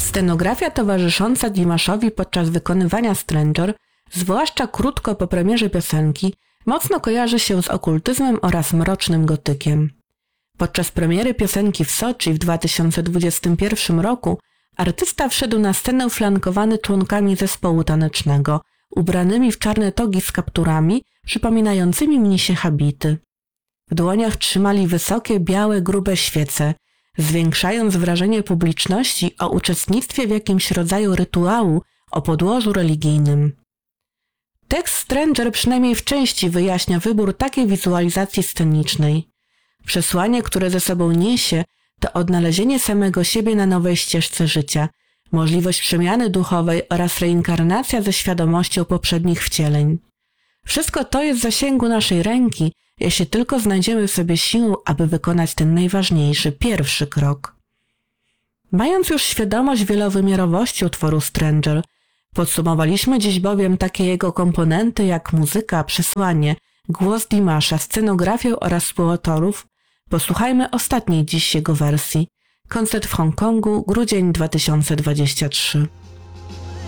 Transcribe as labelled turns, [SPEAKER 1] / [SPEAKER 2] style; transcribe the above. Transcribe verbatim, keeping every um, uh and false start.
[SPEAKER 1] Scenografia towarzysząca Dimaszowi podczas wykonywania Stranger, zwłaszcza krótko po premierze piosenki, mocno kojarzy się z okultyzmem oraz mrocznym gotykiem. Podczas premiery piosenki w Soczi w dwa tysiące dwudziestym pierwszym roku artysta wszedł na scenę flankowany członkami zespołu tanecznego, ubranymi w czarne togi z kapturami, przypominającymi mnisie habity. W dłoniach trzymali wysokie, białe, grube świece, zwiększając wrażenie publiczności o uczestnictwie w jakimś rodzaju rytuału o podłożu religijnym. Tekst Stranger przynajmniej w części wyjaśnia wybór takiej wizualizacji scenicznej. Przesłanie, które ze sobą niesie, to odnalezienie samego siebie na nowej ścieżce życia, możliwość przemiany duchowej oraz reinkarnacja ze świadomością poprzednich wcieleń. Wszystko to jest w zasięgu naszej ręki, jeśli tylko znajdziemy w sobie siłę, aby wykonać ten najważniejszy, pierwszy krok. Mając już świadomość wielowymiarowości utworu Stranger, podsumowaliśmy dziś bowiem takie jego komponenty jak muzyka, przesłanie, głos Dimasza, scenografię oraz współautorów. Posłuchajmy ostatniej dziś jego wersji. Koncert w Hongkongu, grudzień dwa tysiące dwudziesty trzeci.